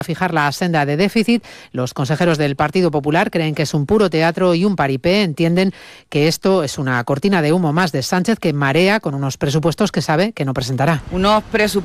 fijar la senda de déficit. Los consejeros del Partido Popular creen que es un puro teatro y un paripé. Entienden que esto es una cortina de humo más de Sánchez, que marea con unos presupuestos que sabe que no presentará. Unos presupuestos